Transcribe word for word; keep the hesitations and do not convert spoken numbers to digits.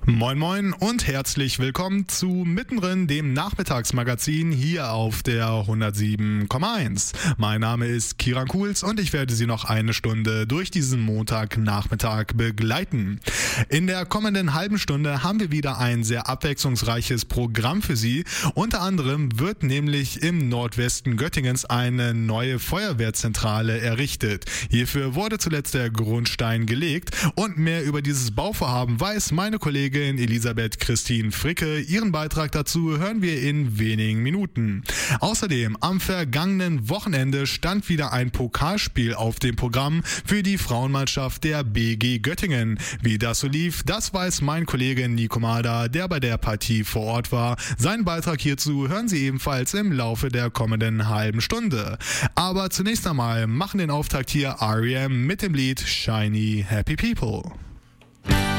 Moin moin und herzlich willkommen zu Mittendrin, dem Nachmittagsmagazin hier auf der hundertsieben Komma eins. Mein Name ist Kiran Kuhls und ich werde Sie noch eine Stunde durch diesen Montagnachmittag begleiten. In der kommenden halben Stunde haben wir wieder ein sehr abwechslungsreiches Programm für Sie. Unter anderem wird nämlich im Nordwesten Göttingens eine neue Feuerwehrzentrale errichtet. Hierfür wurde zuletzt der Grundstein gelegt und mehr über dieses Bauvorhaben weiß meine Kollegin Elisabeth Christine Fricke. Ihren Beitrag dazu hören wir in wenigen Minuten. Außerdem am vergangenen Wochenende stand wieder ein Pokalspiel auf dem Programm für die Frauenmannschaft der B G Göttingen. Wie das so lief, das weiß mein Kollege Nico Mader, der bei der Partie vor Ort war. Seinen Beitrag hierzu hören Sie ebenfalls im Laufe der kommenden halben Stunde. Aber zunächst einmal machen den Auftakt hier R E M mit dem Lied Shiny Happy People.